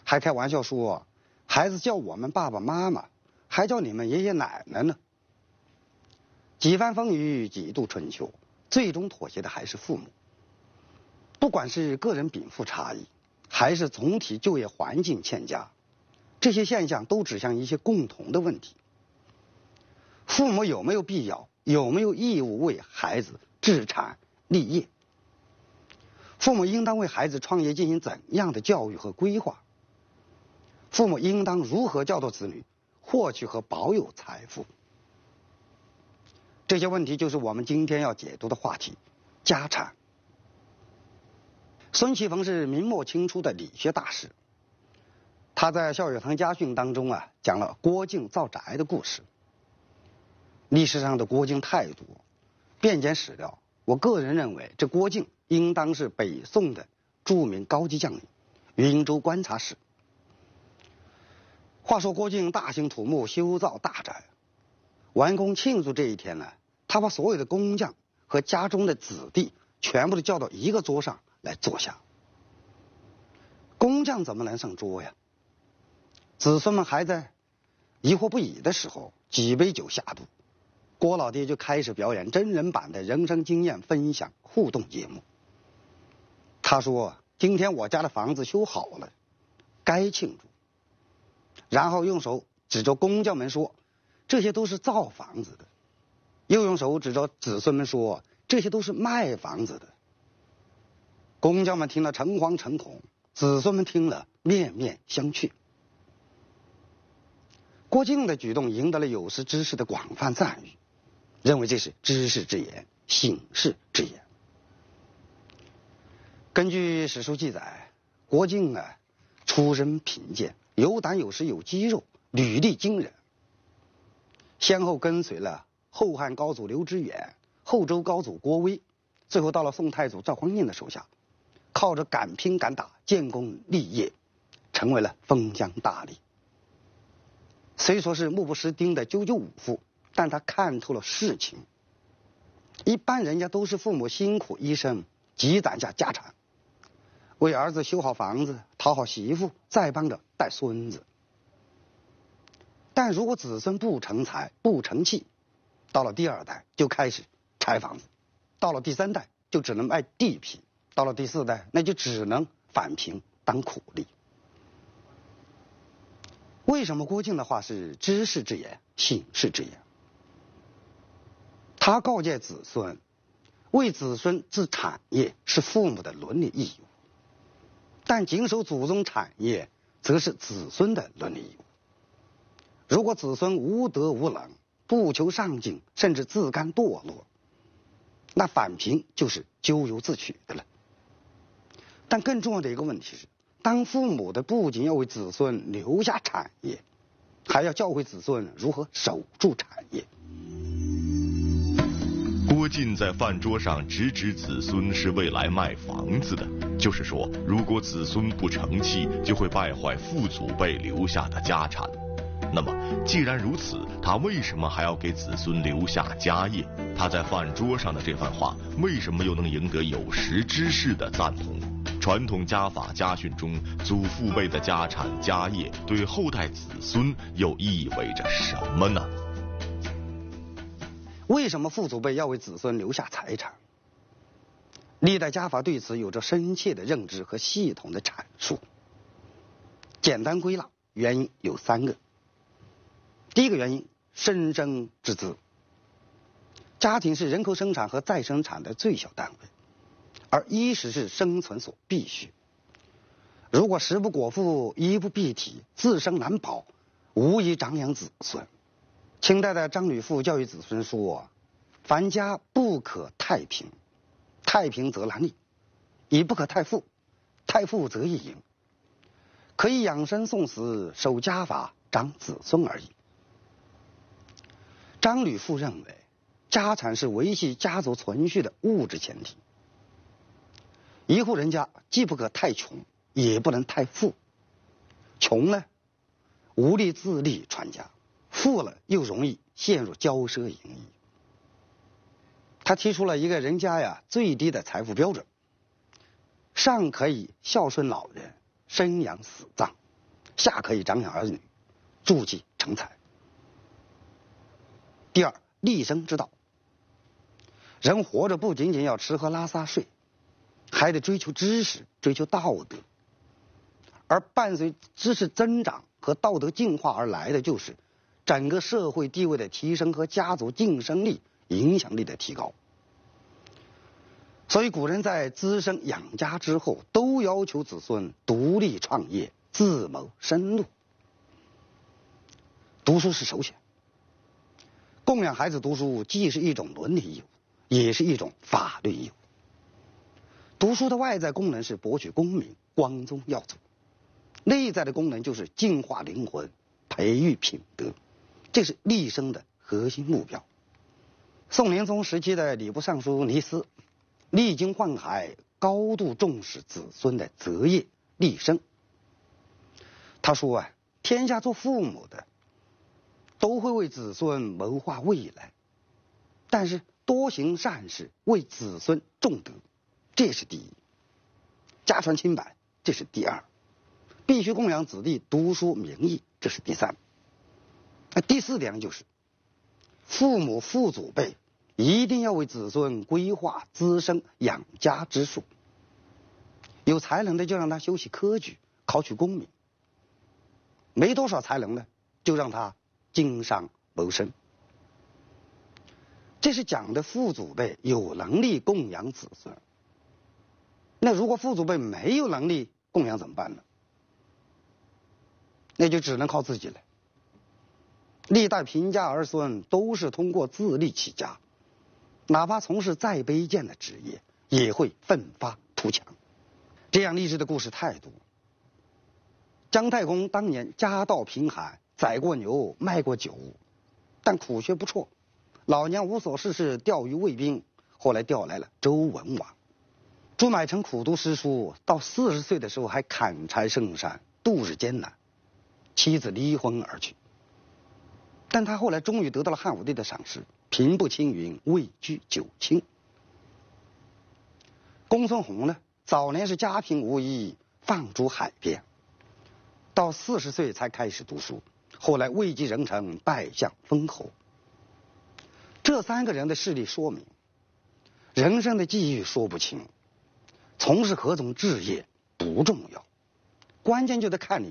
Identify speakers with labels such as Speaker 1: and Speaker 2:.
Speaker 1: 还开玩笑说，孩子叫我们爸爸妈妈，还叫你们爷爷奶奶呢。几番风雨，几度春秋，最终妥协的还是父母。不管是个人禀赋差异，还是总体就业环境欠佳，这些现象都指向一些共同的问题：父母有没有必要、有没有义务为孩子置产立业？父母应当为孩子创业进行怎样的教育和规划？父母应当如何教导子女获取和保有财富？这些问题就是我们今天要解读的话题——家产。孙其逢是明末清初的理学大师，他在《孝友堂家训》当中讲了郭靖造宅的故事。历史上的郭靖太多，遍检史料，我个人认为这郭靖应当是北宋的著名高级将领、云州观察使。话说郭靖大兴土木，修造大宅，完工庆祝这一天呢，他把所有的工匠和家中的子弟全部都叫到一个桌上来坐下。工匠怎么能上桌呀？子孙们还在疑惑不已的时候，几杯酒下肚，郭老爹就开始表演真人版的人生经验分享互动节目。他说：“今天我家的房子修好了，该庆祝。”然后用手指着工匠们说：“这些都是造房子的。”又用手指着子孙们说：“这些都是卖房子的。”工匠们听了诚惶诚恐，子孙们听了面面相觑。郭靖的举动赢得了有识之士的广泛赞誉，认为这是知识之言，醒世之言。根据史书记载，郭靖出身贫贱，有胆有识有肌肉，履历惊人，先后跟随了后汉高祖刘知远、后周高祖郭威，最后到了宋太祖赵匡胤的手下，靠着敢拼敢打建功立业，成为了封疆大吏。虽说是目不识丁的赳赳武夫，但他看透了事情。一般人家都是父母辛苦一生积攒下家产，为儿子修好房子，讨好媳妇，再帮着带孙子。但如果子孙不成才不成器，到了第二代就开始拆房子，到了第三代就只能卖地皮，到了第四代那就只能返贫当苦力。为什么郭靖的话是知识之言，醒世之言？他告诫子孙，为子孙置产业是父母的伦理义务，但谨守祖宗产业则是子孙的伦理义务。如果子孙无德无能，不求上进，甚至自甘堕落，那返贫就是咎由自取的了。但更重要的一个问题是，当父母的不仅要为子孙留下产业，还要教会子孙如何守住产业。
Speaker 2: 郭靖在饭桌上直指子孙是未来卖房子的，就是说，如果子孙不成器，就会败坏父祖辈留下的家产。那么，既然如此，他为什么还要给子孙留下家业？他在饭桌上的这番话，为什么又能赢得有识之士的赞同？传统家法家训中，祖父辈的家产家业对后代子孙又意味着什么呢？
Speaker 1: 为什么父祖辈要为子孙留下财产？历代家法对此有着深切的认知和系统的阐述。简单归纳，原因有3个。第一个原因，生生之资。家庭是人口生产和再生产的最小单位，而衣食是生存所必须。如果食不果腹，衣不蔽体，自身难保，无以长养子孙。清代的张吕父教育子孙说：“凡家不可太平，太平则难立；也不可太富，太富则易盈。可以养生送死，守家法，长子孙而已。”张吕父认为，家产是维系家族存续的物质前提。一户人家既不可太穷，也不能太富。穷呢，无力自立传家；富了，又容易陷入骄奢淫逸。他提出了一个人家最低的财富标准：上可以孝顺老人，生养死葬， 下可以长养儿女，助其成才。第二，立身之道。人活着不仅仅要吃喝拉撒睡，还得追求知识，追求道德。而伴随知识增长和道德进化而来的，就是整个社会地位的提升和家族晋升力、影响力的提高。所以古人在滋生养家之后，都要求子孙独立创业，自谋生路。读书是首选，供养孩子读书既是一种伦理义务，也是一种法律义务。读书的外在功能是博取功名、光宗耀祖，内在的功能就是净化灵魂、培育品德，这是立身的核心目标。宋仁宗时期的礼部尚书倪思历经宦海，高度重视子孙的择业立身。他说啊，天下做父母的都会为子孙谋划未来，但是多行善事，为子孙重德，这是第一；家传清白，这是第二；必须供养子弟读书明义，这是第三。第四点就是，父母父祖辈一定要为子孙规划滋生养家之术。有才能的就让他修习科举，考取功名；没多少才能的，就让他经商谋生。这是讲的父祖辈有能力供养子孙。那如果父祖辈没有能力供养怎么办呢？那就只能靠自己了。历代贫家儿孙都是通过自立起家，哪怕从事再卑贱的职业，也会奋发图强。这样励志的故事太多。姜太公当年家道贫寒，宰过牛，卖过酒，但苦学不辍。老娘无所事事，钓鱼卫兵，后来调来了周文王。朱买臣苦读诗书，到40岁的时候还砍柴圣山，度日艰难，妻子离婚而去。但他后来终于得到了汉武帝的赏识，平步青云，位居九卿。公孙弘呢，早年是家贫无依，放逐海边，到40岁才开始读书，后来位极人臣，拜相封侯。这3个人的事例说明，人生的际遇说不清，从事何种职业不重要，关键就得看你